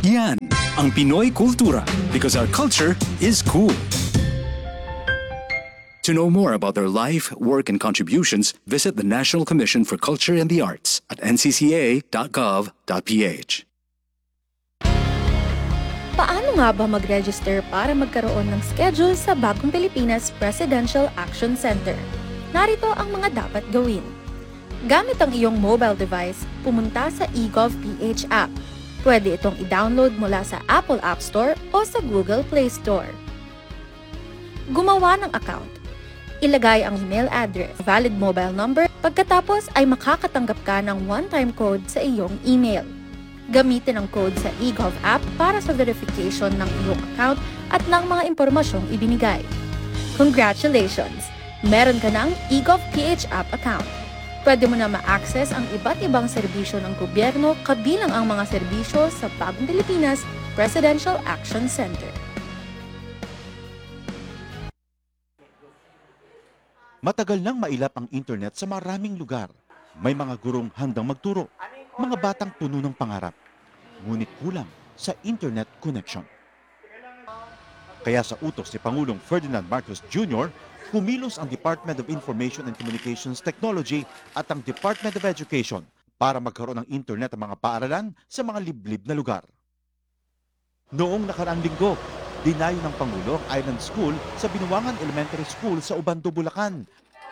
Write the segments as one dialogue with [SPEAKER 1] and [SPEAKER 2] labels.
[SPEAKER 1] Yan ang Pinoy Kultura because our culture is cool. To know more about their life, work, and contributions, visit the National Commission for Culture and the Arts at ncca.gov.ph.
[SPEAKER 2] Paano nga ba mag-register para magkaroon ng schedule sa Bagong Pilipinas Presidential Action Center? Narito ang mga dapat gawin. Gamit ang iyong mobile device, pumunta sa eGov.ph app. Pwede itong i-download mula sa Apple App Store o sa Google Play Store. Gumawa ng account. Ilagay ang email address, valid mobile number, pagkatapos ay makakatanggap ka ng one-time code sa iyong email. Gamitin ang code sa eGov app para sa verification ng iyong account at ng mga impormasyong ibinigay. Congratulations! Meron ka ng eGov.ph app account. Pwede mo na ma-access ang iba't ibang serbisyo ng gobyerno kabilang ang mga serbisyo sa Bagong Pilipinas Presidential Action Center.
[SPEAKER 3] Matagal nang mailap ang internet sa maraming lugar. May mga gurong handang magturo, mga batang puno ng pangarap. Ngunit kulang sa internet connection. Kaya sa utos ni Pangulong Ferdinand Marcos Jr., kumilos ang Department of Information and Communications Technology at ang Department of Education para magkaroon ng internet ang mga paaralan sa mga liblib na lugar. Noong nakaraang linggo, dinayo ng Pangulo ang Island School sa Binuangan Elementary School sa Ubando, Bulacan.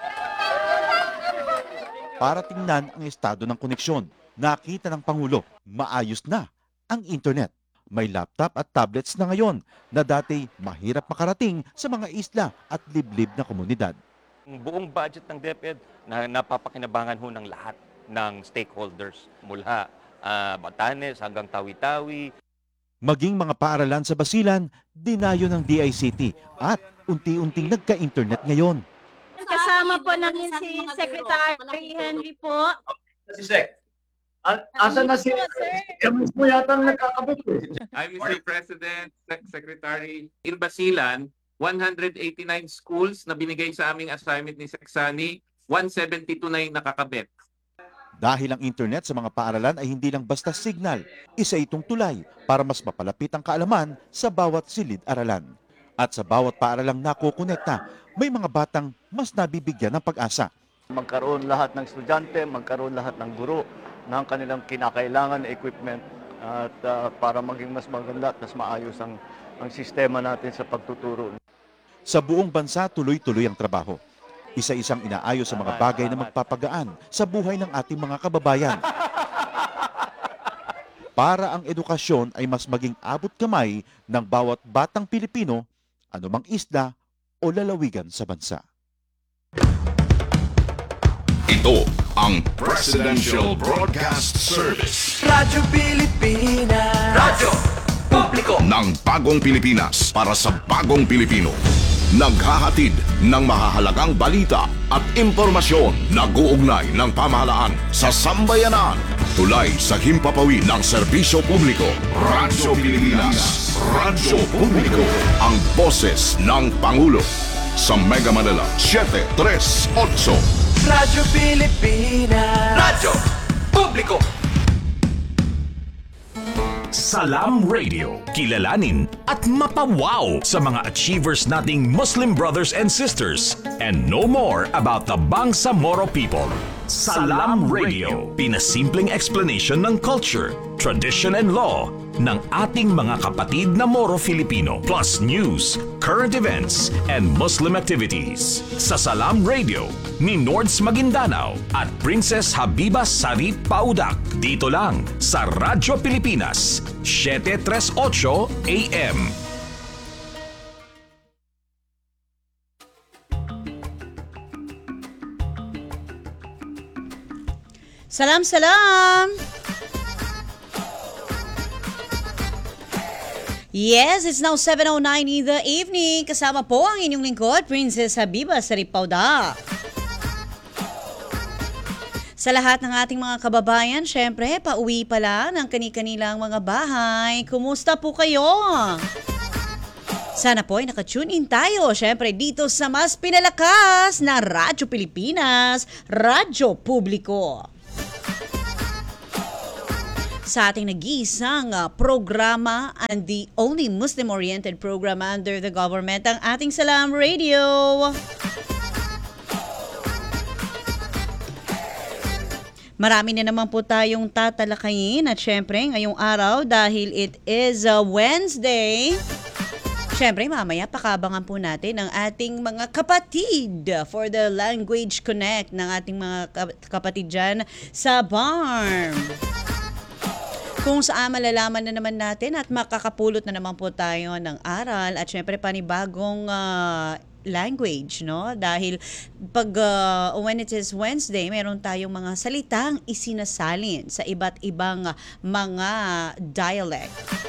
[SPEAKER 3] Para tingnan ang estado ng koneksyon, nakita ng Pangulo, maayos na ang internet. May laptop at tablets na ngayon na dati mahirap makarating sa mga isla at liblib na komunidad.
[SPEAKER 4] Ang buong budget ng DepEd na napapakinabangan ho ng lahat ng stakeholders mula Batanes hanggang Tawi-Tawi.
[SPEAKER 3] Maging mga paaralan sa Basilan, dinayo ng DICT at unti-unting nagka-internet ngayon.
[SPEAKER 5] Kasama po namin si Secretary Henry po.
[SPEAKER 6] Si Sec. Asan na si mismo yata nagkakabit eh.
[SPEAKER 7] I'm Mr. President, Secretary. In Basilan, 189 schools na binigay sa aming assignment ni Seksani, 172 na yung nakakabit.
[SPEAKER 3] Dahil ang internet sa mga paaralan ay hindi lang basta signal, isa itong tulay para mas mapalapit ang kaalaman sa bawat silid-aralan. At sa bawat paaralang nakukonekta, may mga batang mas nabibigyan ng pag-asa.
[SPEAKER 6] Magkaroon lahat ng estudyante, magkaroon lahat ng guro ng kanilang kinakailangan na equipment at para maging mas maganda at mas maayos ang sistema natin sa pagtuturo.
[SPEAKER 3] Sa buong bansa, tuloy-tuloy ang trabaho. Isa-isang inaayos sa mga bagay na magpapagaan sa buhay ng ating mga kababayan. Para ang edukasyon ay mas maging abot kamay ng bawat batang Pilipino, anumang isla o lalawigan sa bansa.
[SPEAKER 8] Ito ang Presidential Broadcast Service.
[SPEAKER 9] Radyo Pilipinas. Radyo Publiko
[SPEAKER 8] ng Bagong Pilipinas para sa Bagong Pilipino. Naghahatid ng mahahalagang balita at impormasyon na guugnay ng pamahalaan sa sambayanan. Tulay sa himpapawid ng serbisyo publiko. Radyo Pilipinas. Radyo Publiko. Ang boses ng Pangulo. Sa Mega Manila, 738.
[SPEAKER 9] Radyo Pilipinas. Radyo Publiko.
[SPEAKER 10] Salam Radio. Kilalanin at mapawaw sa mga achievers nating Muslim brothers and sisters and know more about the Bangsamoro people. Salam Radio. Pinasimpleng explanation ng culture, tradition and law ng ating mga kapatid na Moro Filipino plus news, current events, and Muslim activities. Sa Salam Radio ni Nords Maguindanao at Princess Habiba Sarip Paudak. Dito lang sa Radyo Pilipinas, 738 AM.
[SPEAKER 11] Salam, salam! Yes, it's now 7:09 in the evening. Kasama po ang inyong lingkod, Princess Habiba Sarip Paudak. Sa lahat ng ating mga kababayan, syempre, pauwi pala ng kani-kanilang mga bahay. Kumusta po kayo? Sana po ay nakatune in tayo, syempre, dito sa mas pinalakas na Radyo Pilipinas, Radyo Publiko. sa ating nag-iisang programa and the only Muslim-oriented program under the government, ang ating Salam Radio. Marami na naman po tayong tatalakayin at syempre ngayong araw dahil it is Wednesday. Syempre, mamaya pakabangan po natin ang ating mga kapatid for the Language Connect ng ating mga kapatid dyan sa BARM. Kung saan malalaman na naman natin at makakapulot na naman po tayo ng aral at syempre panibagong language, no? Dahil pag when it is Wednesday, meron tayong mga salitang isinasalin sa iba't ibang mga dialect.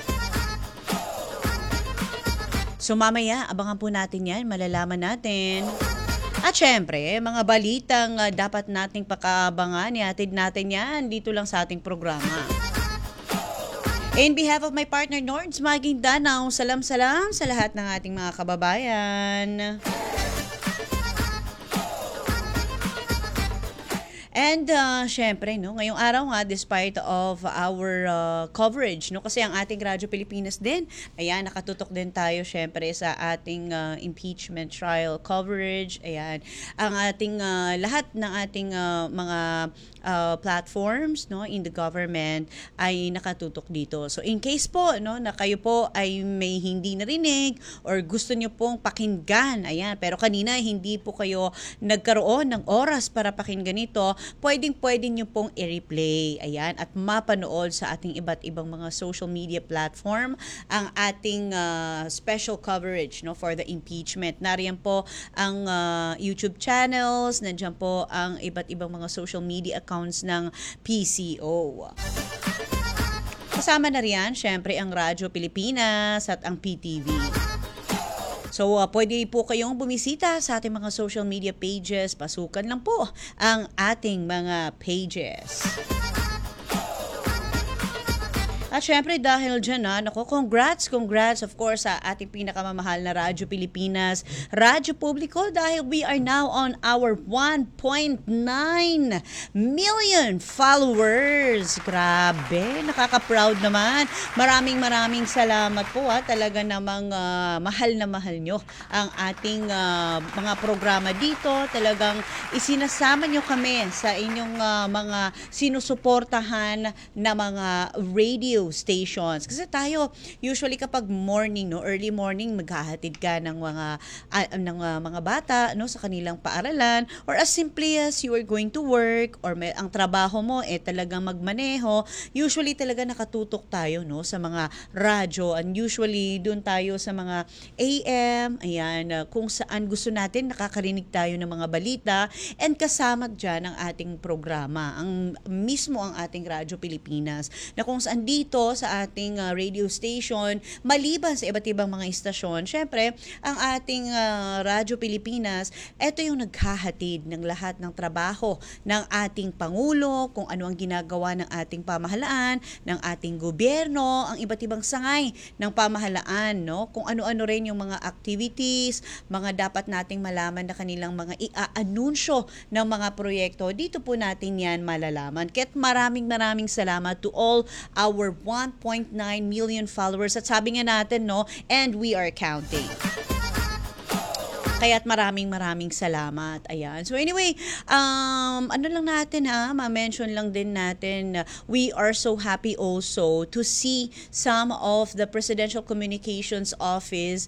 [SPEAKER 11] So mamaya, abangan po natin yan, malalaman natin. At syempre, mga balitang dapat nating pakaabangan, ihatid natin yan dito lang sa ating programa. In behalf of my partner Nords, maging danaw, salam-salam sa lahat ng ating mga kababayan. And syempre, no, ngayong araw nga, despite of our coverage, no, kasi ang ating Radyo Pilipinas din, ayan, nakatutok din tayo syempre sa ating impeachment trial coverage. Ayan, ang ating lahat ng ating mga platforms, no, in the government ay nakatutok dito. So in case po, no, na kayo po ay may hindi narinig or gusto nyo pong pakinggan, ayan, pero kanina hindi po kayo nagkaroon ng oras para pakinggan ito, pwede nyo pong i-replay, ayan, at mapanood sa ating iba't ibang mga social media platform ang ating special coverage, no, for the impeachment. Nariyan po ang YouTube channels, nandiyan po ang iba't ibang mga social media accounts ng PCO. Kasama na riyan, syempre, ang Radyo Pilipinas at ang PTV. So, pwede po kayong bumisita sa ating mga social media pages. Pasukan lang po ang ating mga pages. At syempre dahil dyan congrats of course sa ating pinakamamahal na Radyo Pilipinas, Radyo Publiko, dahil we are now on our 1.9 million followers. Grabe, nakaka-proud naman. Maraming salamat po talaga namang mahal na mahal nyo ang ating mga programa dito. Talagang isinasama nyo kami sa inyong mga sinusuportahan na mga radio stations. Kasi tayo, usually kapag morning, no, early morning, maghahatid ka ng mga bata, no, sa kanilang paaralan, or as simply as you are going to work, or ang trabaho mo talagang magmaneho, usually talaga nakatutok tayo, no, sa mga radyo, and usually doon tayo sa mga AM, ayan, kung saan gusto natin nakakarinig tayo ng mga balita, and kasama dyan ang ating programa, ang ating Radyo Pilipinas, na kung saan dito sa ating radio station, maliban sa iba't ibang mga istasyon, syempre, ang ating Radyo Pilipinas, ito yung naghahatid ng lahat ng trabaho ng ating Pangulo, kung ano ang ginagawa ng ating pamahalaan, ng ating gobyerno, ang iba't ibang sangay ng pamahalaan, no? Kung ano-ano rin yung mga activities, mga dapat nating malaman na kanilang mga i-anunsyo ng mga proyekto, dito po natin yan malalaman. Kaya't maraming salamat to all our 1.9 million followers. At sabi nga natin, no, and we are counting. Kaya't maraming salamat. Ayan. So anyway, ano lang natin ma-mention lang din natin, we are so happy also to see some of the Presidential Communications Office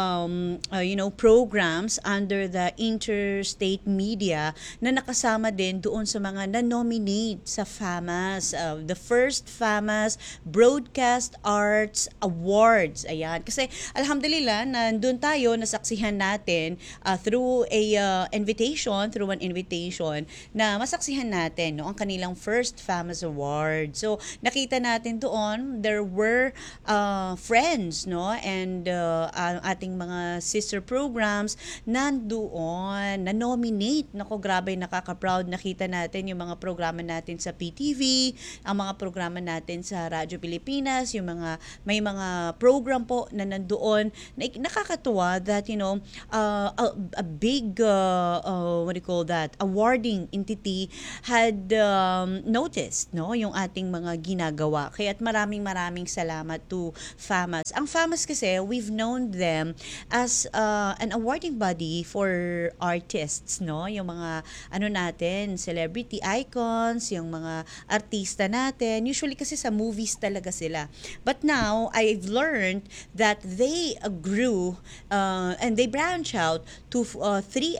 [SPEAKER 11] programs under the interstate media na nakasama din doon sa mga na-nominate sa FAMAS, the first FAMAS Broadcast Arts Awards. Ayan. Kasi alhamdulillah, nandun tayo, nasaksihan natin through an invitation na masaksihan natin, no, ang kanilang first FAMAS Award. So nakita natin doon, there were friends, no, and ating mga sister programs nandoon, na-nominate. Nako, grabe, nakaka-proud. Nakita natin yung mga programa natin sa PTV, ang mga programa natin sa Radyo Pilipinas, may mga program po na nandoon na nakakatuwa that, a big what do you call that, awarding entity had noticed, no, yung ating mga ginagawa. Kaya't maraming salamat to FAMAS. Ang FAMAS kasi, we've known them as an awarding body for artists, no, yung mga natin, celebrity icons, yung mga artista natin. Usually kasi sa movies talaga sila. But now I've learned that they grew and they branch out to three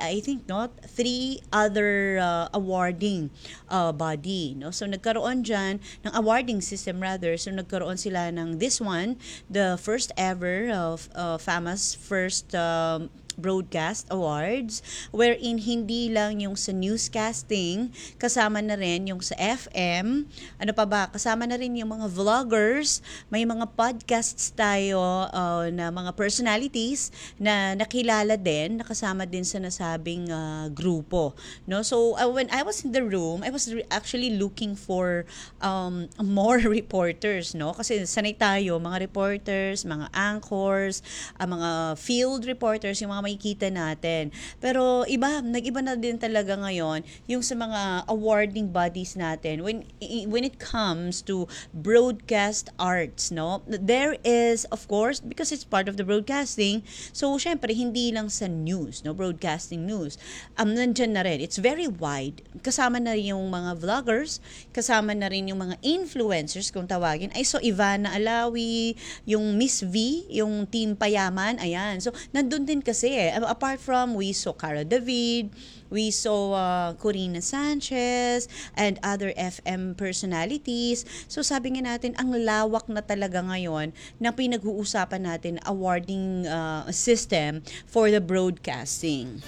[SPEAKER 11] other awarding body, no. So nagkaroon diyan ng awarding system rather. So nagkaroon sila ng this one, the first ever of FAMAS first Broadcast Awards, wherein hindi lang yung sa newscasting, kasama na rin yung sa FM, kasama na rin yung mga vloggers, may mga podcasts tayo na mga personalities na nakilala din, nakasama din sa nasabing grupo, no. So when I was in the room, I was actually looking for more reporters, no, kasi sanay tayo mga reporters, mga anchors, mga field reporters, yung mga makikita natin. Pero nag-iba na din talaga ngayon yung sa mga awarding bodies natin when it comes to broadcast arts, no. There is, of course, because it's part of the broadcasting, so syempre hindi lang sa news, no, broadcasting news. Nandyan na rin. It's very wide. Kasama na rin yung mga vloggers, kasama na rin yung mga influencers kung tawagin. I saw Ivana Alawi, yung Miss V, yung Team Payaman, ayan. So nandun din kasi apart from, we saw Cara David, we saw Corina Sanchez, and other FM personalities. So sabi nga natin, ang lawak na talaga ngayon na pinag-uusapan natin awarding system for the broadcasting.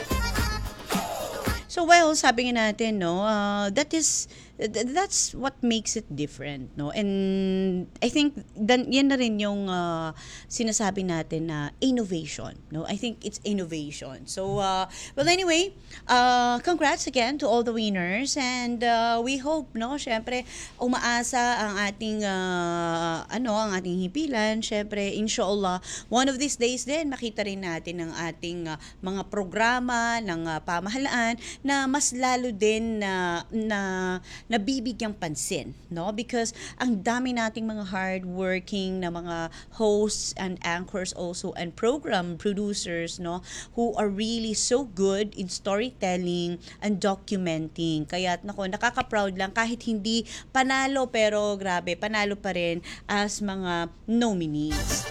[SPEAKER 11] So sabi nga natin, no, that's what makes it different, no. And I think yan na rin yung sinasabi natin na innovation, no. I think it's innovation. So well, anyway, congrats again to all the winners, and we hope, no, syempre umaasa ang ating ang ating hipilan, syempre inshallah one of these days din makita rin natin ang ating mga programa ng pamahalaan na mas lalo din na nabibigyang pansin, no? Because ang dami nating mga hardworking na mga hosts and anchors also and program producers, no, who are really so good in storytelling and documenting. Kaya nakaka-proud lang kahit hindi panalo, pero grabe, panalo pa rin as mga nominees.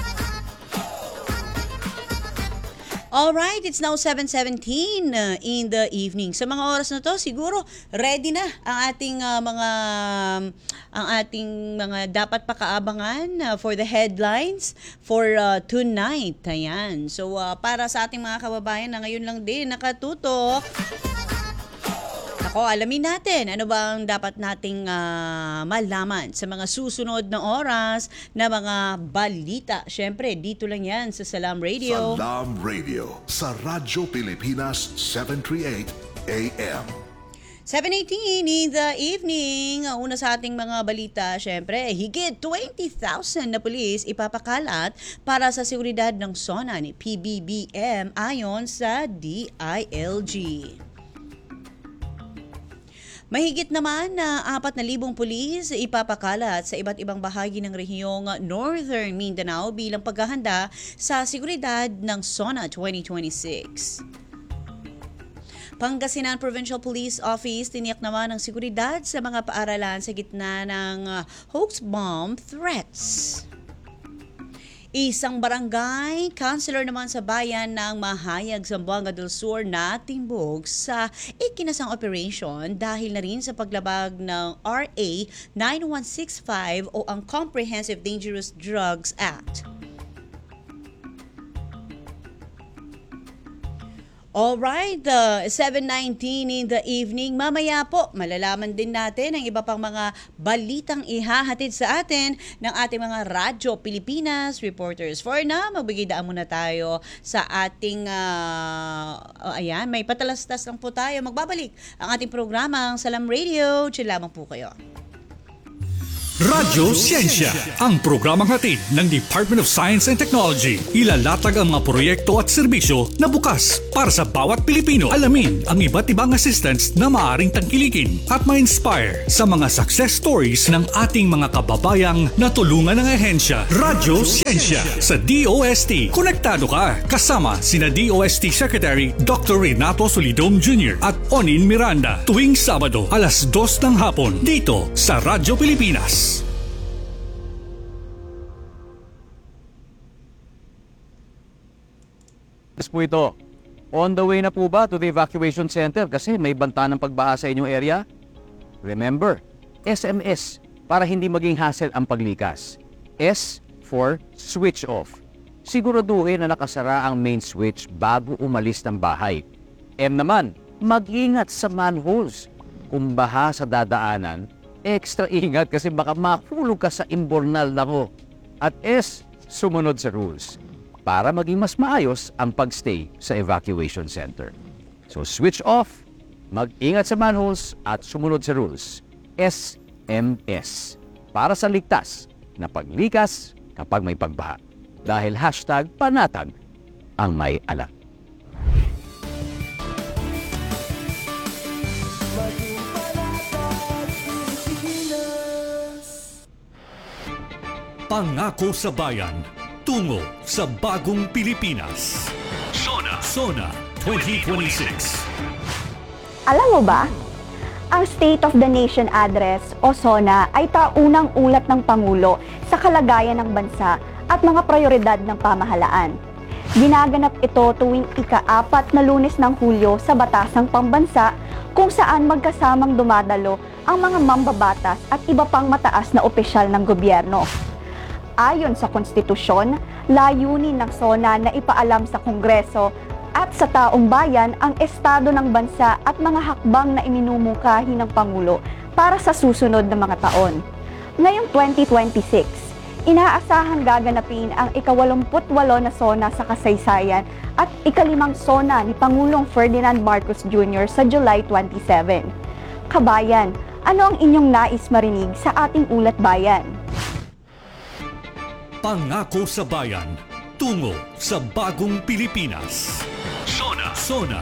[SPEAKER 11] Alright, it's now 7:17 in the evening. Sa mga oras na to, siguro ready na ang ating mga dapat pakaabangan for the headlines for tonight. Ayan. So para sa ating mga kababayan na ngayon lang din nakatutok, alamin natin ano ba ang dapat nating malaman sa mga susunod na oras na mga balita. Siyempre, dito lang yan sa Salam Radio.
[SPEAKER 8] Salam Radio sa Radyo Pilipinas 738 AM.
[SPEAKER 11] 7:18 in the evening. Una sa ating mga balita, syempre, higit 20,000 na pulis ipapakalat para sa seguridad ng SONA ni PBBM ayon sa DILG. Mahigit naman na 4,000 pulis ipapakalat sa iba't ibang bahagi ng rehiyong Northern Mindanao bilang paghahanda sa seguridad ng SONA 2026. Pangasinan Provincial Police Office tiniyak naman ang seguridad sa mga paaralan sa gitna ng hoax bomb threats. Isang barangay councilor naman sa bayan ng Mahayag, Zamboanga del Sur na timbog sa ikinasang operation dahil na rin sa paglabag ng RA 9165 o ang Comprehensive Dangerous Drugs Act. Alright, 7:19 in the evening. Mamaya po, malalaman din natin ang iba pang mga balitang ihahatid sa atin ng ating mga Radyo Pilipinas reporters. For now, magbigay daan muna tayo sa ating, ayan, may patalastas lang po tayo. Magbabalik ang ating programang Salam Radio. Chill lamang po kayo.
[SPEAKER 10] Radyo Siyensya, ang programang hatid ng Department of Science and Technology. Ilalatag ang mga proyekto at serbisyo na bukas para sa bawat Pilipino. Alamin ang iba't ibang assistance na maaaring tangkilikin at ma-inspire sa mga success stories ng ating mga kababayang natulungan ng ahensya. Radyo Siyensya sa DOST. Konektado ka kasama sina DOST Secretary Dr. Renato Solidom Jr. at Onin Miranda tuwing Sabado alas 2 ng hapon dito sa Radyo Pilipinas.
[SPEAKER 12] Po ito. On the way na po ba to the evacuation center kasi may banta ng pagbaha sa inyong area? Remember, SMS para hindi maging hassle ang paglikas. S for switch off. Siguraduhin na nakasara ang main switch bago umalis ng bahay. M naman, mag-ingat sa manholes. Kung baha sa dadaanan, extra ingat kasi baka mahulog ka sa imbornal na ko. At S, sumunod sa rules para maging mas maayos ang pagstay sa evacuation center. So switch off, mag-ingat sa manholes at sumunod sa rules. SMS para sa ligtas na paglikas kapag may pagbaha. Dahil #panatag ang may alam.
[SPEAKER 10] Pangako sa bayan, tungo sa bagong Pilipinas. Sona 2026.
[SPEAKER 13] Alam mo ba, ang State of the Nation Address o SONA ay taunang ulat ng Pangulo sa kalagayan ng bansa at mga prioridad ng pamahalaan. Ginaganap ito tuwing ika-4 na Lunes ng Hulyo sa Batasang Pambansa kung saan magkasamang dumadalo ang mga mambabatas at iba pang mataas na opisyal ng gobyerno. Ayon sa konstitusyon, layunin ng SONA na ipaalam sa Kongreso at sa taong bayan ang estado ng bansa at mga hakbang na iminumungkahi ng Pangulo para sa susunod na mga taon. Ngayong 2026, inaasahan gaganapin ang ika-88 na SONA sa kasaysayan at ika-5 SONA ni Pangulong Ferdinand Marcos Jr. sa July 27. Kabayan, ano ang inyong nais marinig sa ating ulat bayan?
[SPEAKER 10] Pangako sa bayan, tungo sa bagong Pilipinas. Sona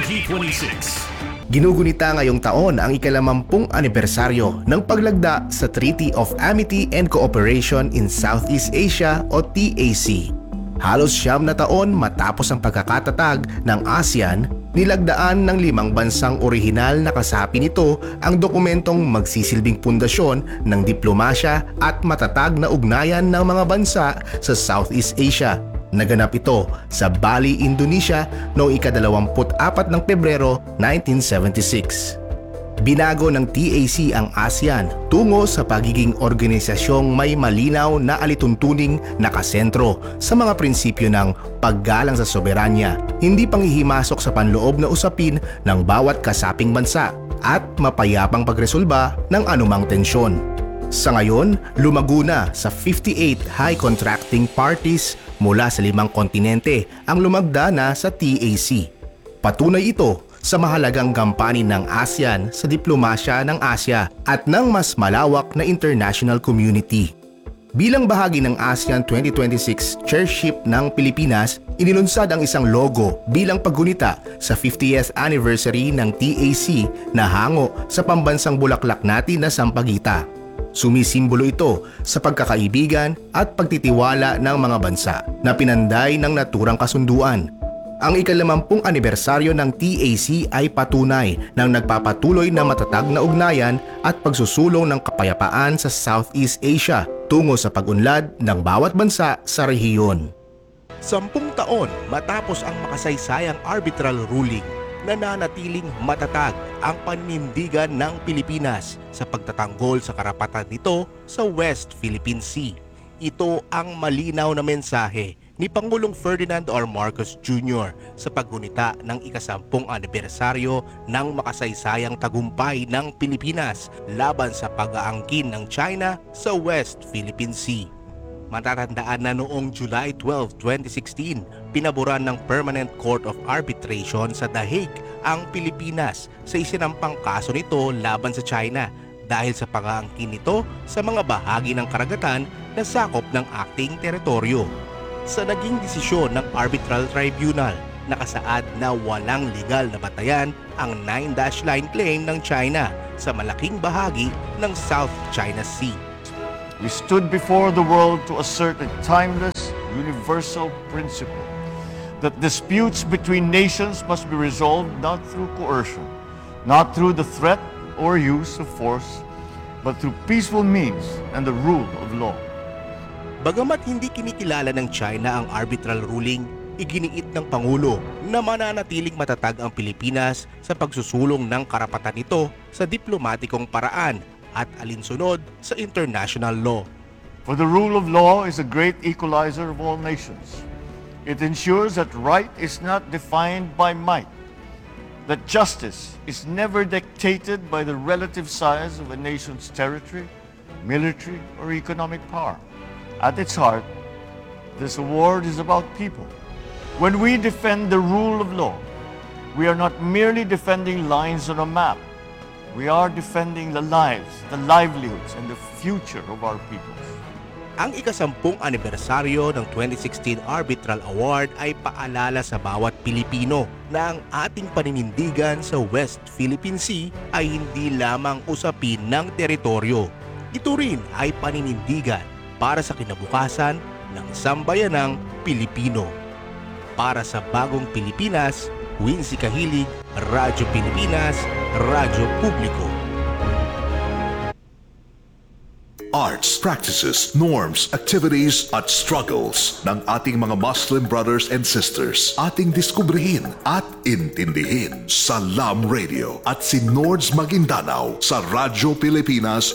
[SPEAKER 10] 2026.
[SPEAKER 14] Ginugunita ngayong taon ang ika-50 anibersaryo ng paglagda sa Treaty of Amity and Cooperation in Southeast Asia o TAC. Halos 9 na taon matapos ang pagkakatatag ng ASEAN, nilagdaan ng 5 bansang orihinal na kasapi nito ang dokumentong magsisilbing pundasyon ng diplomasya at matatag na ugnayan ng mga bansa sa Southeast Asia. Naganap ito sa Bali, Indonesia noong ika-24 ng Pebrero 1976. Binago ng TAC ang ASEAN tungo sa pagiging organisasyong may malinaw na alituntuning nakasentro sa mga prinsipyo ng paggalang sa soberanya, hindi panghihimasok sa panloob na usapin ng bawat kasaping bansa at mapayapang pagresolba ng anumang tensyon. Sa ngayon, lumago na sa 58 high contracting parties mula sa 5 kontinente ang lumagda na sa TAC. Patunay ito sa mahalagang gampanin ng ASEAN sa diplomasya ng Asya at ng mas malawak na international community. Bilang bahagi ng ASEAN 2026 Chairship ng Pilipinas, inilunsad ang isang logo bilang paggunita sa 50th anniversary ng TAC na hango sa pambansang bulaklak natin na Sampaguita. Sumisimbolo ito sa pagkakaibigan at pagtitiwala ng mga bansa na pinanday ng naturang kasunduan. Ang ika-50 anibersaryo ng TAC ay patunay ng nagpapatuloy na matatag na ugnayan at pagsusulong ng kapayapaan sa Southeast Asia tungo sa pag-unlad ng bawat bansa sa rehiyon.
[SPEAKER 3] 10 taon matapos ang makasaysayang arbitral ruling, nananatiling matatag ang paninindigan ng Pilipinas sa pagtatanggol sa karapatan nito sa West Philippine Sea. Ito ang malinaw na mensahe ni Pangulong Ferdinand R. Marcos Jr. sa paggunita ng ika-10 anibersaryo ng makasaysayang tagumpay ng Pilipinas laban sa pag-aangkin ng China sa West Philippine Sea. Matatandaan na noong July 12, 2016, pinaboran ng Permanent Court of Arbitration sa The Hague ang Pilipinas sa isinampang kaso nito laban sa China
[SPEAKER 14] dahil sa pang-aangkin nito sa mga bahagi ng karagatan na sakop ng ating teritoryo. Sa naging desisyon ng Arbitral Tribunal, nakasaad na walang legal na batayan ang 9-dash line claim ng China sa malaking bahagi ng South China Sea.
[SPEAKER 6] We stood before the world to assert a timeless, universal principle that disputes between nations must be resolved not through coercion, not through the threat or use of force, but through peaceful means and the rule of law.
[SPEAKER 14] Bagamat hindi kinikilala ng China ang arbitral ruling, iginiit ng Pangulo na mananatiling matatag ang Pilipinas sa pagsusulong ng karapatan nito sa diplomatikong paraan at alinsunod sa international law.
[SPEAKER 6] For the rule of law is a great equalizer of all nations. It ensures that right is not defined by might, that justice is never dictated by the relative size of a nation's territory, military, or economic power. At its heart, this award is about people. When we defend the rule of law, we are not merely defending lines on a map. We are defending the lives, the livelihoods, and the future of our peoples.
[SPEAKER 14] Ang ika-10 anibersaryo ng 2016 Arbitral Award ay paalala sa bawat Pilipino na ang ating paninindigan sa West Philippine Sea ay hindi lamang usapin ng teritoryo. Ito rin ay paninindigan para sa kinabukasan ng sambayanang Pilipino. Para sa Bagong Pilipinas, Wincy Kahilig, Radyo Pilipinas, Radyo Publiko.
[SPEAKER 8] Arts, practices, norms, activities at struggles ng ating mga Muslim brothers and sisters. Ating diskubrihin at intindihin sa LAM Radio at si Nords Maguindanao sa Radyo Pilipinas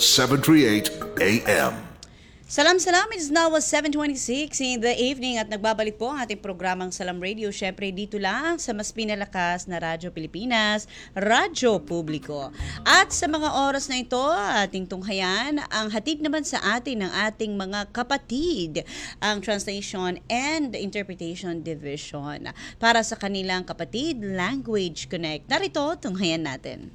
[SPEAKER 8] 738 AM.
[SPEAKER 11] Salam, it is now 7:26 in the evening at nagbabalik po ang ating programang Salam Radio. Syempre dito lang sa mas pinalakas na Radyo Pilipinas, Radyo Publiko. At sa mga oras na ito, ating tunghayan, ang hatid naman sa atin ng ating mga kapatid, ang Translation and Interpretation Division. Para sa kanilang kapatid, Language Connect. Narito, tunghayan natin.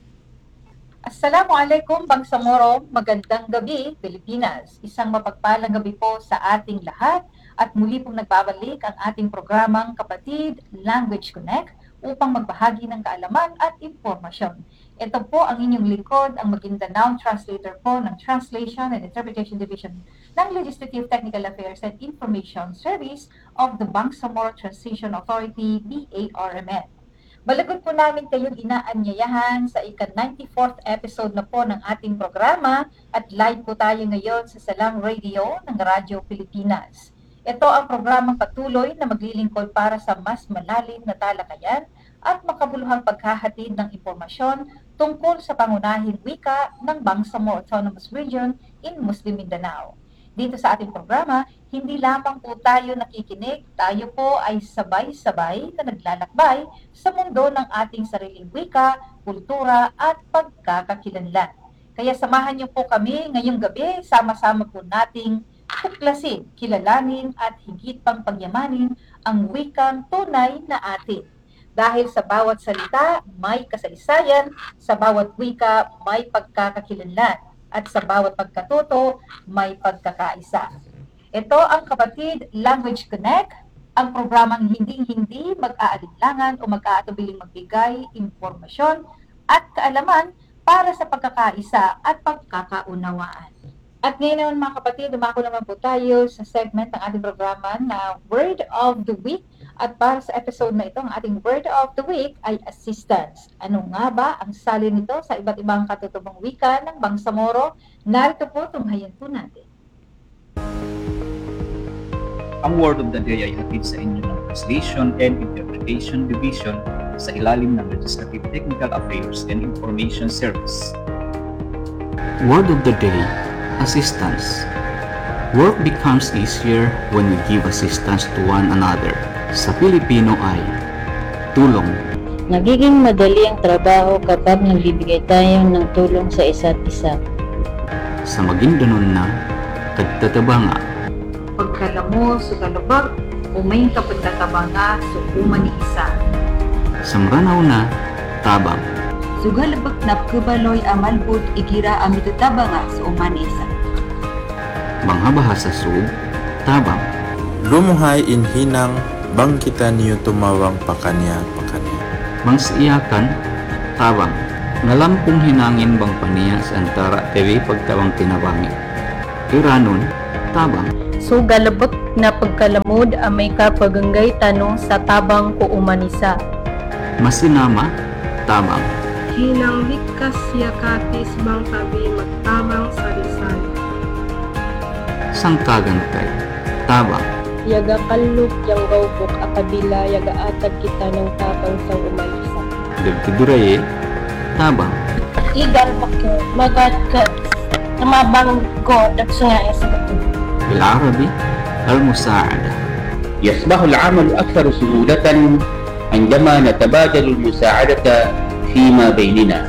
[SPEAKER 15] Assalamualaikum Bangsamoro, magandang gabi Pilipinas. Isang mapagpalang gabi po sa ating lahat at muli pong nagbabalik ang ating programang Kapatid Language Connect upang magbahagi ng kaalaman at impormasyon. Ito po ang inyong lingkod, ang Maguindanao Translator po ng Translation and Interpretation Division ng Legislative Technical Affairs and Information Service of the Bangsamoro Transition Authority, BARMN. Balagot po namin kayong inaanyayahan sa ika-94th episode na po ng ating programa at live po tayo ngayon sa Salam Radio ng Radyo Pilipinas. Ito ang programang patuloy na maglilingkod para sa mas malalim na talakayan at makabuluhang paghahatid ng impormasyon tungkol sa pangunahing wika ng Bangsamoro Autonomous Region in Muslim Mindanao. Dito sa ating programa, hindi lamang po tayo nakikinig, tayo po ay sabay-sabay na naglalakbay sa mundo ng ating sariling wika, kultura at pagkakakilanlan. Kaya samahan niyo po kami ngayong gabi, sama-sama po nating tuklasin, kilalanin at higit pang pagyamanin ang wikang tunay na atin. Dahil sa bawat salita may kasaysayan, sa bawat wika may pagkakakilanlan. At sa bawat pagkatuto, may pagkakaisa. Ito ang Kapatid Language Connect, ang programang hindi mag-aalinlangan o mag-aatubiling magbigay impormasyon at kaalaman para sa pagkakaisa at pagkakaunawaan. At ngayon naman mga kapatid, dumako naman po tayo sa segment ng ating programa na Word of the Week. At para sa episode na ito, ang ating Word of the Week ay assistance. Ano nga ba ang salin nito sa iba't ibang katutubong wika ng Bangsamoro? Narito po, tunghayan po natin.
[SPEAKER 16] Ang Word of the Day ay hatid sa inyo ng Translation and Interpretation Division sa ilalim ng Legislative Technical Affairs and Information Service.
[SPEAKER 17] Word of the Day, assistance. Work becomes easier when we give assistance to one another. Sa Pilipino ay tulong.
[SPEAKER 18] Nagiging madali ang trabaho kapag nagbibigay tayo ng tulong sa isa't isa.
[SPEAKER 17] Sa Maguindanao na tagtatabanga.
[SPEAKER 15] Pagkalamo sa kalubag, umay kapagtatabanga sa uman ni isa.
[SPEAKER 17] Sa Maranao na tabang.
[SPEAKER 15] Sa Sugalabak na kabaloy amalbut igira amitutabanga sa umanisa.
[SPEAKER 17] Mga bahasa sub, tabang.
[SPEAKER 19] Lumuhay inhinang bangkitan niyo tumawang pakanya.
[SPEAKER 17] Mangsiyakan, tabang. Ngalampung hinangin bang paniya sa antara tewi pagtawang tinabangi. Iranon, tabang.
[SPEAKER 5] Sugalabak na pagkalamod amay kapaganggay tanong sa tabang ko umanisa.
[SPEAKER 17] Masinama, tabang.
[SPEAKER 5] Hinang likas yakatis bang tabi magtabang sari-sari.
[SPEAKER 17] Sangkagantay, tabang.
[SPEAKER 5] Yaga kaluk yang gaubok akabila yaga atag kita ng tabang sa umanisa.
[SPEAKER 17] Dagtiduraye, tabang.
[SPEAKER 5] Igal bakyo magat ka namabang ko dagsungay sa bato.
[SPEAKER 17] بالعربي المساعدة.
[SPEAKER 20] يصبح العمل أكثر سهولة عندما نتبادل المساعدة فيما بيننا.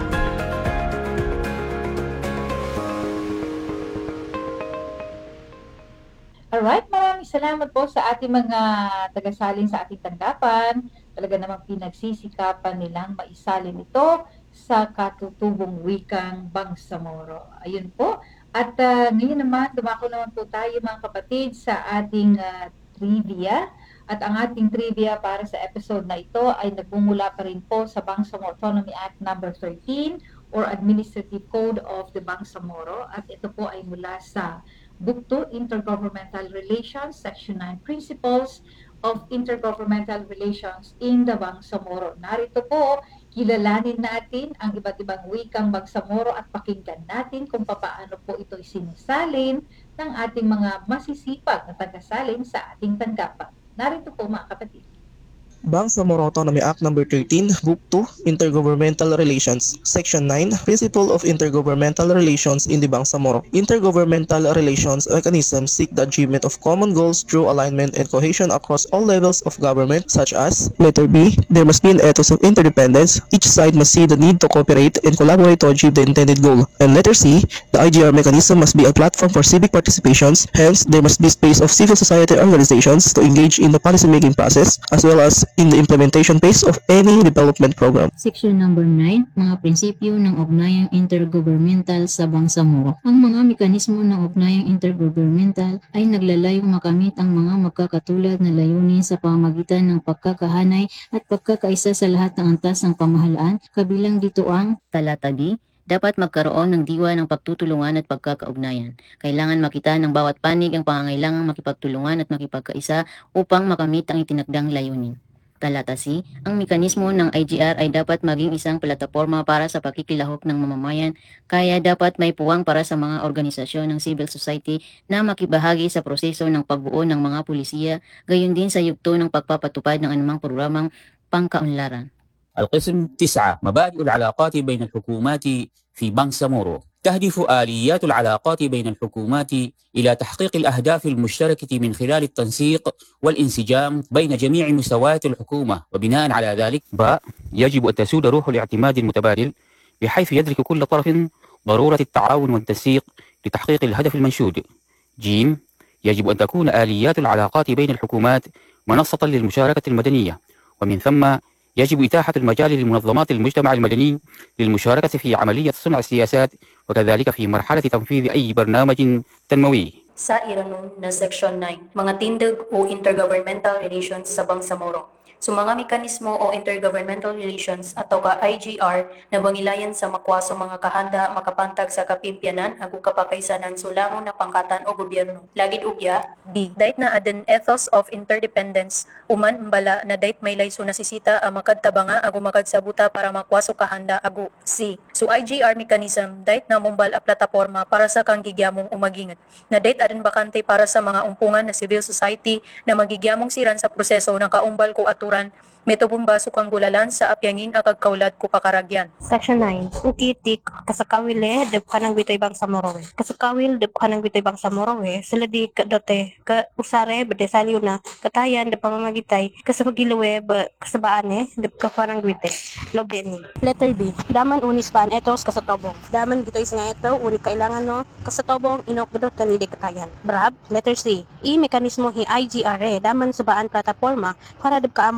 [SPEAKER 15] Alright, maraming salamat po sa ating mga tagasalin sa ating tanggapan. Talaga namang pinagsisikapan nilang maisalin ito sa katutubong wikang Bangsamoro. Ayun po. At ngayon naman, dumako naman po tayo mga kapatid sa ating trivia. At ang ating trivia para sa episode na ito ay nagmumula pa rin po sa Bangsamoro Autonomy Act No. 13 or Administrative Code of the Bangsamoro. At ito po ay mula sa Book 2, Intergovernmental Relations, Section 9, Principles of Intergovernmental Relations in the Bangsamoro. Narito po, kilalanin natin ang iba't ibang wikang Bangsamoro at pakinggan natin kung paano po ito sinisalin ng ating mga masisipag na tagasalin sa ating tanggapan. Narito po mga kapatid.
[SPEAKER 21] Bangsamoro Autonomy Act No. 13, Book 2, Intergovernmental Relations, Section 9, Principle of Intergovernmental Relations in the Bangsamoro. Intergovernmental relations mechanisms seek the achievement of common goals through alignment and cohesion across all levels of government, such as, letter B, there must be an ethos of interdependence. Each side must see the need to cooperate and collaborate to achieve the intended goal. And letter C, the IGR mechanism must be a platform for civic participations. Hence, there must be space of civil society organizations to engage in the policymaking process, as well as in the implementation phase of any development program.
[SPEAKER 18] Section number 9, mga prinsipyo ng ugnayang intergovernmental sa Bangsamoro. Ang mga mekanismo ng ugnayang intergovernmental ay naglalayong makamit ang mga magkakatulad na layunin sa pamamagitan ng pagkakahanay at pagkakaisa sa lahat ng antas ng pamahalaan, kabilang dito ang talata B. Dapat magkaroon ng diwa ng pagtutulungan at pagkakaugnayan. Kailangan makita ng bawat panig ang pangangailangang makipagtulungan at makipagkaisa upang makamit ang itinakdang layunin. Talata C, ang mekanismo ng IGR ay dapat maging isang plataporma para sa pakikilahok ng mamamayan, kaya dapat may puwang para sa mga organisasyon ng civil society na makibahagi sa proseso ng pagbuo ng mga pulisiya, gayon din sa yugto ng pagpapatupad ng anumang programang pangkaunlaran.
[SPEAKER 22] القسم 9 مبادئ العلاقات بين الحكومات في بانغسامورو. تهدف آليات العلاقات بين الحكومات إلى تحقيق الأهداف المشتركة من خلال التنسيق والانسجام بين جميع مستويات الحكومة، وبناء على ذلك يجب أن تسود روح الاعتماد المتبادل بحيث يدرك كل طرف ضرورة التعاون والتنسيق لتحقيق الهدف المنشود. ج. يجب أن تكون آليات العلاقات بين الحكومات منصة للمشاركة المدنية، ومن ثم يجب إتاحة المجال لمنظمات المجتمع المدني للمشاركة في عملية صنع السياسات وكذلك في مرحلة تنفيذ أي برنامج تنموي.
[SPEAKER 23] Sa Iranon na Section 9, mga tindag o intergovernmental relations sa Bangsamoro. So mga mekanismo o intergovernmental relations atau ka IGR na bangilayan sa makwaso mga kahanda makapantag sa kapimpyanan agu kapakaisanan sulangon na pangkatan o gobyerno. Lagid ugya, B. Dait na aden ethos of interdependence uman mbala na dait may layso nasisita ang makadtabanga agu makadsabuta para makwaso kahanda agu. C. So IGR mechanism dait na mumbal a plataporma para sa kanggigyamong umagingat. Na dait aden bakante para sa mga umpungan na civil society na magigyamong siran sa proseso ng kaumbal ko aturan metobumbaso kang gulalan sa apyangin akag kaulad ko pakaragyan.
[SPEAKER 5] Section 9. Ukitik, kasakawil deb kanang bitoy Bangsamoro. Kasakawil deb kanang bitoy Bangsamoro sila di kadote ka usare bede salyo na katayan deb pamamagitay kasapagiluwe ba kasabaan deb ka kanang bitoy lobe ni. Letter B. Daman unis pan etos kasatobong. Daman bitoy nga ito uni kailangan no kasatobong inok gadot kan di katayan. Brab. Letter C. I mekanismo hi IGR daman subaan plataporma para deb kaamong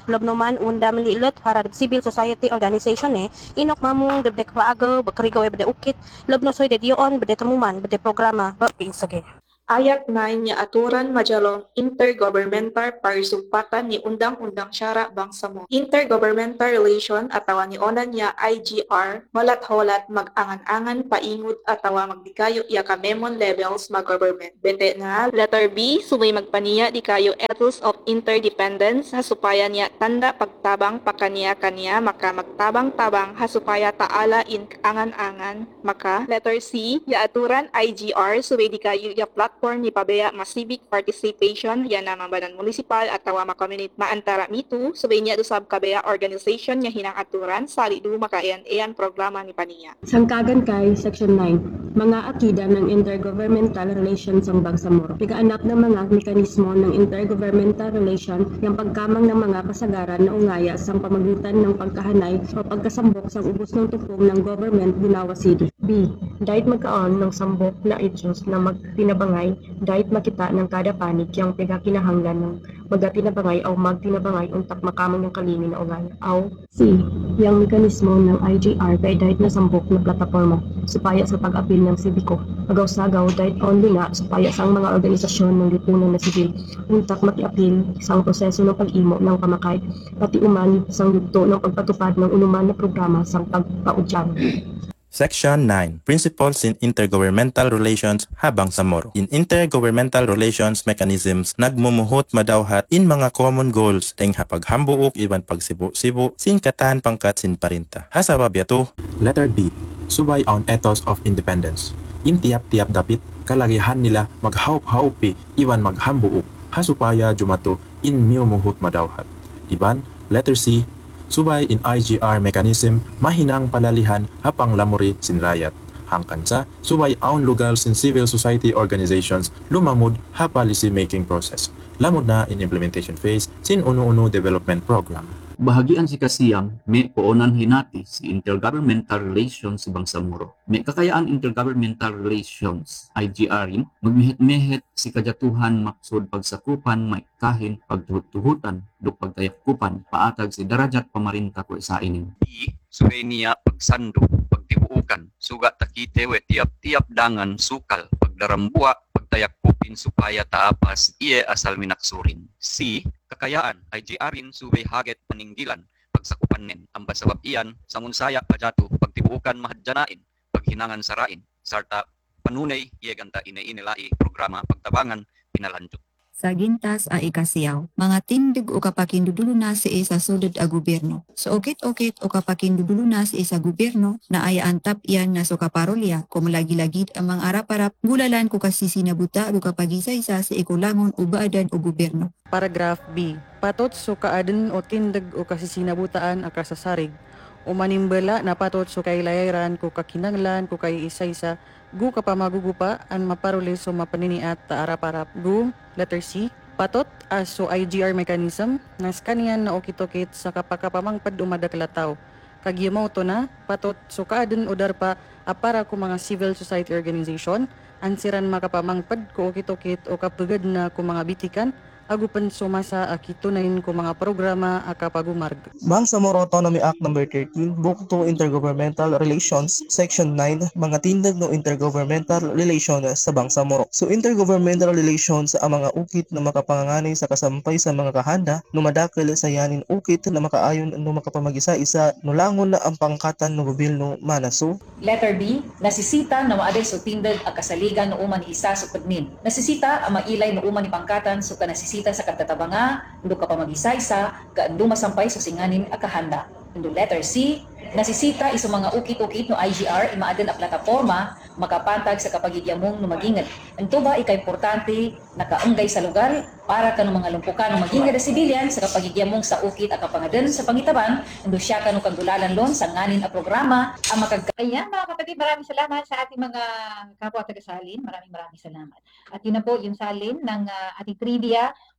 [SPEAKER 5] Lobno man unda malilot para civil society organization inok mamong debde kapaagaw bakrigaw bede ukit lobno soy de diyon bede tamuman bede programa ba pinsage.
[SPEAKER 1] Ayat 9 nga aturan majalong intergovernmental parisumpatan ni Undang-Undang Syara Bangsamoro. Intergovernmental relation atawa ni onan niya IGR malat-holat mag-angan-angan paingut atawa magdikayo iya ka memon levels mag-government. Bete na letter B sumay magpaniya di kayo ethos of interdependence hasupaya niya tanda pagtabang pakaniya-kaniya maka magtabang-tabang hasupaya taala in angan-angan maka. Letter C ya aturan IGR sumay di kayo iya platform ni pabaya ma civic participation yan na mambanan municipal atawa ma community maantara mitu subay niya do sab kabaya organization niya hinang aturan sali do makaayan programa ni paniya.
[SPEAKER 2] Sangkagan kay Section 9, mga akida ng intergovernmental relations ang Bangsamoro. Pigaanap ng mga mekanismo ng intergovernmental relation yung pagkamang ng mga kasagaran na ungaya sa pamagitan ng pagkahanay o pagkasambok sa ubos ng tukom ng government Bunawa City. B. Dahit magkaon ng sambok na issues na magtinabangay dahit makita ng kada panig yung pinakinahanglan ng magtinabangay o magtinabangay untak makamang ng kalimi na ungaya. Aw. C. Yung mekanismo ng IGR kay dahit na sambok na plataforma supaya sa pag-apil ng sibiko. Agaw-sagaw dahit only nga supaya sa mga organisasyon ng lipunan na sibil untak makiapil sa proseso ng pag-imo ng pamakay pati uman sa yugto ng pagpatupad ng unuman na programa sa pagpaudyan.
[SPEAKER 19] Section 9. Principles in Intergovernmental Relations habang sa Moro. In intergovernmental relations mechanisms, nagmumuhot madawhat in mga common goals teng hapaghambuok iban pagsibo-sibo sin katan pangkat sin parinta. Hasaba biyato. Letter B. Subay on ethos of independence. In tiap-tiap dapit, kalagihan nila maghaup-haupi iwan maghambuok hasupaya jumato in miumuhot madawhat. Iban, letter C. Subay in IGR mechanism mahinang palalihan hapang lamuri sin rayat. Hangkan sa subay aun lugar sin civil society organizations lumamud ha policy making process. Lamod na in implementation phase sin uno-uno development program.
[SPEAKER 22] Bahagian si kasiyang may poonan hinati si intergovernmental relations sa Bangsamoro. May kakayaan intergovernmental relations IGR magmihit-mihit si kajatuhan maksud pagsakupan may kahin pagtuhutan duk pagtayakupan paatag si darajat pamarinta ko sa inin.
[SPEAKER 4] Subay niya pagsando pagtibuukan suga takitewe tiap-tiap dangan sukal pagdarambua pagtayakupin supaya taapas iye asal minaksurin. C. Kakayaan IGR-in subay haget paninggilan pagsakupan nen ambas sabab iyan sangunsaya pajatu pagtibuukan mahadyanain paghinangan sarain sarta panunay ieganta ine-inilai programa pagtabangan pinalanjut.
[SPEAKER 24] Sa gintas a ikasiyaw, mga tindig o kapakindudulo na sa isa sudod a gobyerno. So okit-okit o kapakindudulo na sa isa gobyerno na aya antap iyan na so kaparolya kung malagi-lagid ang mga arap-arap gulalan ko kasi sinabuta o kapag-isa-isa sa ikulangon o baadan o gobyerno.
[SPEAKER 25] Paragraph B. Patot so kaaden o tindig o kasi sinabutaan akasasarig o manimbala na patot so kay layayran ko kakinanglan ko kay isa-isa gu kapamagugupa an maparuli so mapaniniat ta arap-arap. Gu, letter C. Patot as so IGR mechanism nas kaniyan na okit-okit sa kapakapamangpad umadaklataw. Kagiamaw to na patot so kaaden o darpa apara ko mga civil society organization ansiran makapamangpad ko okit-okit o kapagad na ko mga bitikan agupan sumasa akitunain ko mga programa akapagumarg.
[SPEAKER 21] Bangsamoro Autonomy Act No. 13, Book 2 Intergovernmental Relations, Section 9, mga tindag no intergovernmental relations sa Bangsamoro. So intergovernmental relations ang mga ukit na makapangangani sa kasampay sa mga kahanda no madakil sa yanin ukit na makaayon no makapamagisa-isa no langon na ang pangkatan no gobyerno manaso.
[SPEAKER 15] Letter B, nasisita na maaday so tindag ang kasaligan no uman isa so pagmin. Nasisita ang mailay no uman ni pangkatan so kanasisita sa kagtatabanga, ndo ka pa mag-isa-isa, kaando masampay sa singanin akahanda. Ndo letter C, nasisita iso mga ukit-ukit no IGR imaaden a plataforma makapantag sa kapagigyamong no magingad. Ento ba ika-importante nakaanggay sa lugar para kanong mga lumpukan no magingad na sibilyan sa kapagigyamong sa ukit akapangaden sa pangitaban, ndo siya kanong kagulalan lon sa nganin a programa ang makagkaya. Mga kapatid, maraming salamat sa ating mga kapwa taga-salin. Maraming salamat. At yun na po yung salin ng ating trivia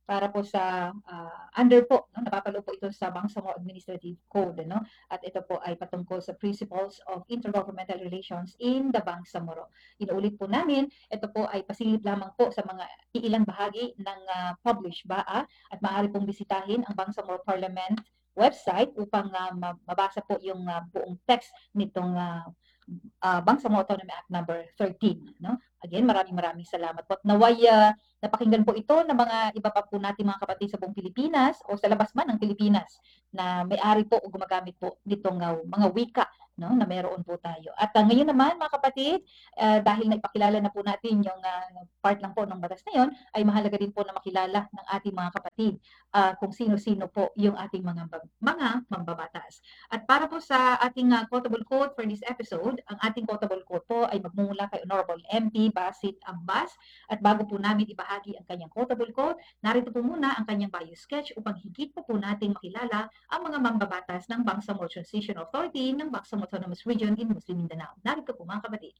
[SPEAKER 15] para po sa under po, no? Napapalo po ito sa Bangsamoro Administrative Code, no? At ito po ay patungkol sa Principles of Intergovernmental Relations in the Bangsamoro. Inuulit po namin, ito po ay pasilip lamang po sa mga iilang bahagi ng published BAA at maaari pong bisitahin ang Bangsamoro Parliament website upang mabasa po yung buong text nitong Bangsamoro Autonomy Act number 13, no? Again, maraming salamat po. At naway napakinggan po ito ng mga iba pa po nating mga kapatid sa buong Pilipinas o sa labas man ng Pilipinas na may-ari po o gumagamit po nitong mga wika, no, na meron po tayo. At ngayon naman mga kapatid, dahil na ipakilala na po natin yung part lang po ng batas na yon, ay mahalaga din po na makilala ng ating mga kapatid kung sino-sino po yung ating mga mambabatas. At para po sa ating quotable quote for this episode, ang ating quotable quote po ay magmumula kay Honorable MP Basit Abbas. At bago po namin ibahagi ang kanyang quotable quote, narito po muna ang kanyang bio sketch upang higit po nating makilala ang mga mambabatas ng Bangsamoro Transition Authority ng Bangsamoro Autonomous Region in Muslim Mindanao. Narito po mga kapatid.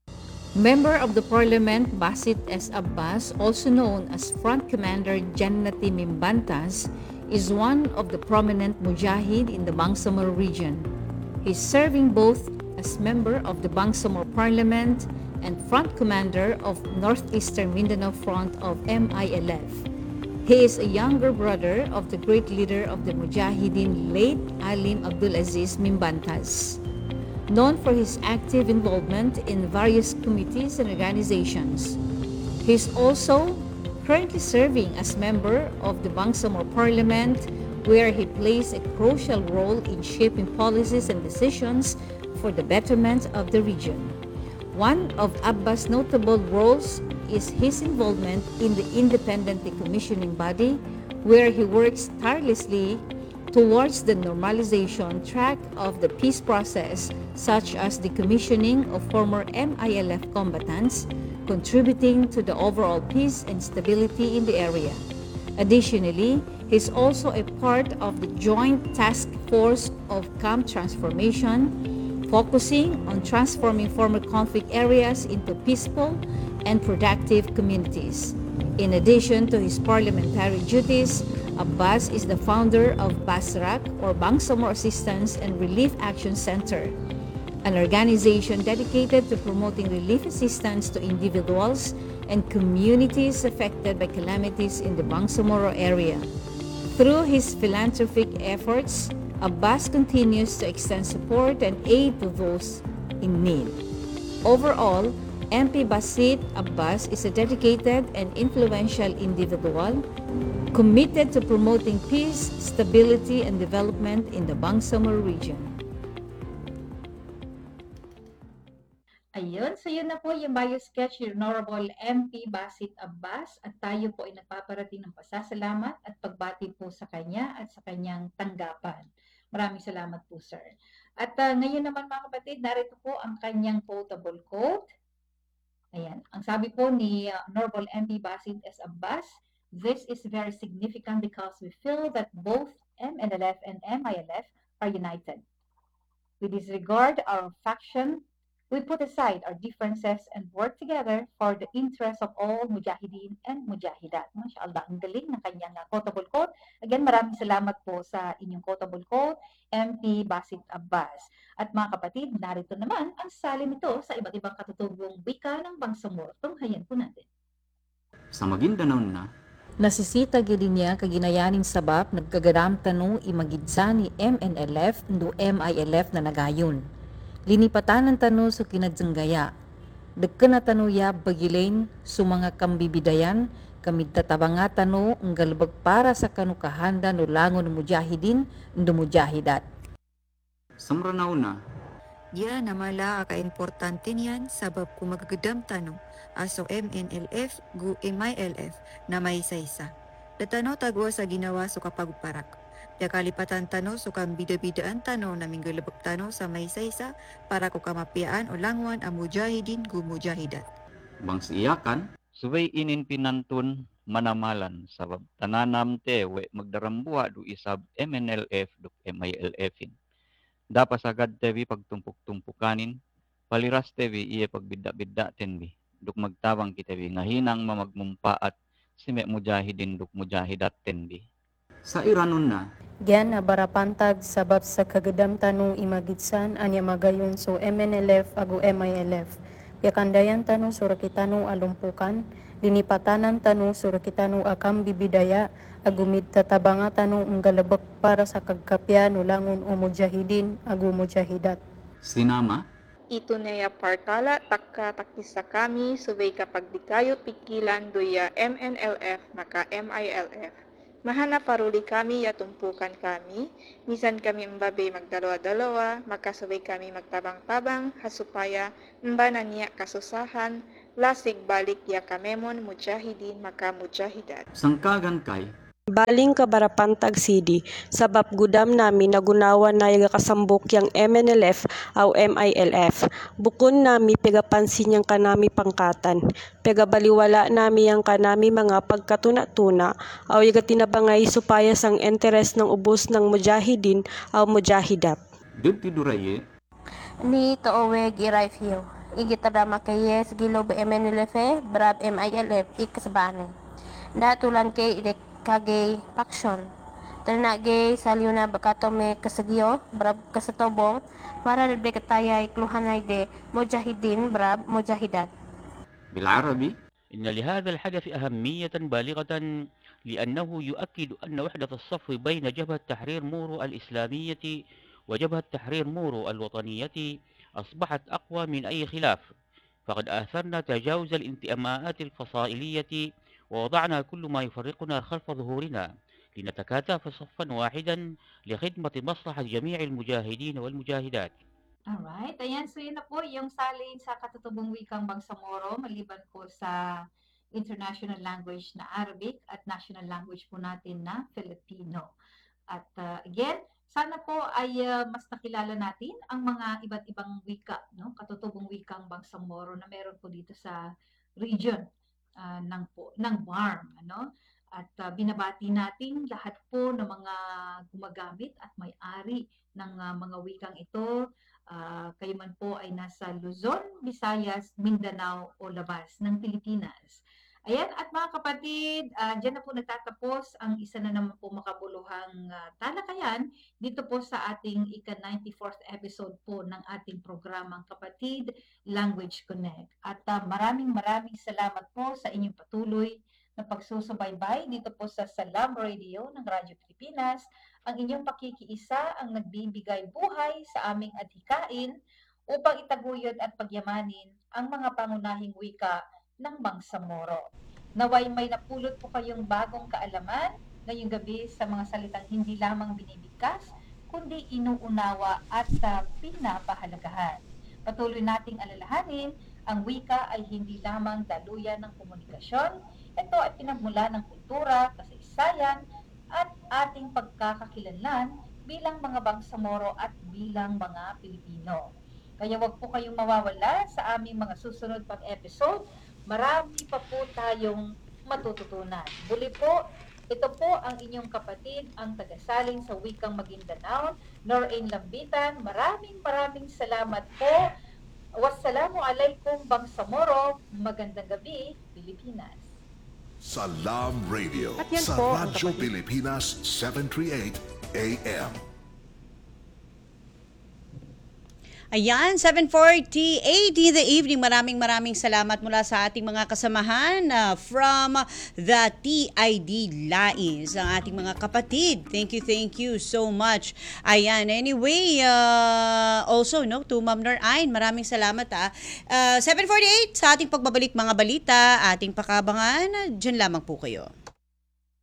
[SPEAKER 7] Member of the Parliament Basit S. Abbas, also known as Front Commander Jannati Mimbantas, is one of the prominent mujahid in the Bangsamoro region. He's serving both as member of the Bangsamoro Parliament and Front Commander of Northeastern Mindanao Front of MILF. He is a younger brother of the great leader of the Mujahideen, late Alim Abdulaziz Mimbantas. Known for his active involvement in various committees and organizations. He is also currently serving as member of the Bangsamoro Parliament, where he plays a crucial role in shaping policies and decisions for the betterment of the region. One of Abbas' notable roles is his involvement in the independent decommissioning body, where he works tirelessly towards the normalization track of the peace process, such as the decommissioning of former MILF combatants, contributing to the overall peace and stability in the area. Additionally, he is also a part of the Joint Task Force of Camp Transformation, focusing on transforming former conflict areas into peaceful and productive communities. In addition to his parliamentary duties, Abbas is the founder of BASRAC, or Bangsamoro Assistance and Relief Action Center, an organization dedicated to promoting relief assistance to individuals and communities affected by calamities in the Bangsamoro area. Through his philanthropic efforts, Abbas continues to extend support and aid to those in need. Overall, MP Basit Abbas is a dedicated and influential individual committed to promoting peace, stability, and development in the Bangsamoro region.
[SPEAKER 15] Ayun, so yun na po yung bio sketch ni Honorable MP Basit Abbas at tayo po ay nagpaparating ng pasasalamat at pagbati po sa kanya at sa kanyang tanggapan. Maraming salamat po, sir. At ngayon naman mga kapatid, narito po ang kanyang quotable quote. Ayan, ang sabi po ni Honorable MP Basit S. Abbas, "This is very significant because we feel that both MNLF and MILF are united. We disregard our faction. We put aside our differences and work together for the interest of all Mujahideen and Mujahidat." MashaAllah, ang galing ng kanyang quotable quote. Again, maraming salamat po sa inyong quotable quote, MP Basit Abbas. At mga kapatid, narito naman ang salin nito sa iba't ibang katutubong wika ng Bangsamoro. Tunghayan po natin.
[SPEAKER 22] Sa Maguindanao na,
[SPEAKER 7] Nasisita gid niya kaginayaning sabab nagkagaram tanu imagidsa ni MNLF ndo MILF na nagayon. Linipatan ng tanu sa kinadzenggaya. Dagken na tanu ya bagilain su mga kambibidayan kamid tatabanga tanu ang galbag para sa kanukahanda no langon mujahidin ndo mujahidat.
[SPEAKER 22] sa Maranao na,
[SPEAKER 24] Dia namala ka-importante niyan sabab kung magagandam tano aso MNLF gu MILF na may isa-isa. Datano tagwa sa ginawa so kapagparak. Dia kalipatan tano so kang bida-bidaan tano na minggalabag tano sa may isa-isa para ko kamapiaan o langwan ang mujahidin gu mujahidat.
[SPEAKER 22] bangs iyakan,
[SPEAKER 4] Subay inin pinantun manamalan sabab tananam te we magdarambuha do isab MNLF do MILFin. Dapat agad tevi pagtumpuk-tumpukanin, paliras tevi iye pagbidda-bidda tenbi. Duk magtawang kitevi nga hinang mamagmumpa at
[SPEAKER 16] sime mujahidin duk mujahidat tendi.
[SPEAKER 22] Sa iranon na,
[SPEAKER 5] Gian na barapantag sabab sa kagadam tanong imagitsan anya magayon so MNLF ago MILF. Yakandayan tanong surakitano alumpukan, linipatanan tanong surakitano akam bibidaya, agumid tatabanga tanong unggalabak para sa kagkapya nulangon o mujahidin ago mujahidat.
[SPEAKER 22] sinama,
[SPEAKER 1] Ito na partala takka takisa kami subay kapag di kayo pikilan doya MNLF maka MILF. Mahana paruli kami ya tumpukan kami, misan kami mbabe magdalawa-dalawa, makasubay kami magtabang-tabang, hasupaya mbana niya kasusahan, lasig balik ya kamemon mujahidin maka mujahidat.
[SPEAKER 22] sangkagan kay,
[SPEAKER 2] Baling ka barapantag sidi, sabab gudam nami nagunawan na yung kasambok yang MNLF au MILF. Bukon nami pegapansin yang kanami pangkatan, pegabaliwala nami yang kanami mga pagkatuna-tuna, au yung tinabangay supaya sang interes ng ubos ng mujahidin au mujahidat.
[SPEAKER 22] dubti duraye,
[SPEAKER 5] Ni toowe giray fiyo. Igitarama kaye sigilo MNLF, brab MILF, ikasbane. Datulan kay idek kagay paksyon. Tanagay salyo na bakato me kasagyo, brab kasatobong, para nalbe katayay kluhanay de mujahidin, brab mujahidat.
[SPEAKER 22] بالعربي
[SPEAKER 3] إن لهذا الحدث أهمية بالغة لأنه يؤكد أن وحدة الصف بين جبهة تحرير مورو الإسلامية وجبهة تحرير مورو الوطنية أصبحت أقوى من أي خلاف، فقد آثرنا تجاوز الانتماءات الفصائلية ووضعنا كل ما يفرقنا خلف ظهورنا لنتكاتف صفا واحدا لخدمة مصلحة جميع المجاهدين والمجاهدات.
[SPEAKER 15] Alright, ayan. So yun na po yung salin sa katutubong wikang Bangsamoro maliban po sa international language na Arabic at national language po natin na Filipino. At again, sana po ay mas nakilala natin ang mga iba't ibang wika, no? Katutubong wikang Bangsamoro na meron po dito sa region ng BARM, ano? At binabati natin lahat po ng mga gumagamit at may-ari ng mga wikang ito. Kayo man po ay nasa Luzon, Visayas, Mindanao o labas ng Pilipinas. Ayan, at mga kapatid, dyan na po nagtatapos ang isa na naman po makabuluhang talakayan dito po sa ating ika-94th episode po ng ating programang Kapatid Language Connect. At maraming salamat po sa inyong patuloy na pagsusubaybay dito po sa Salam Radio ng Radyo Pilipinas. Ang inyong pakikiisa ang nagbibigay buhay sa aming adhikain upang itaguyod at pagyamanin ang mga pangunahing wika ng Bangsamoro. Naway may napulot po kayong bagong kaalaman ngayong gabi sa mga salitang hindi lamang binibigkas, kundi inuunawa at pinapahalagahan. Patuloy nating alalahanin, ang wika ay hindi lamang daluyan ng komunikasyon. Ito ay pinagmula ng kultura, kasaysayan, at ating pagkakakilanlan bilang mga Bangsamoro at bilang mga Pilipino. Kaya wag po kayong mawawala sa aming mga susunod pang episode. Marami pa po tayong matututunan. Muli po, ito po ang inyong kapatid, ang tagasaling sa wikang Maguindanao, Norain Lambitan. Maraming salamat po. Wassalamu alaikum Bangsamoro. Magandang gabi, Pilipinas.
[SPEAKER 8] Salam Radio
[SPEAKER 15] At yan
[SPEAKER 8] sa
[SPEAKER 15] po ang
[SPEAKER 8] Radyo
[SPEAKER 15] kapatid.
[SPEAKER 8] Pilipinas 738 AM.
[SPEAKER 11] Ayan, 7:48 in the evening. Maraming salamat mula sa ating mga kasamahan from the TID Lais, ang ating mga kapatid. Thank you so much. Ayan, anyway, also no, to Ma'am Norain, maraming salamat 7:48 sa ating pagbabalik mga balita, ating pakabangan. Diyan lamang po kayo.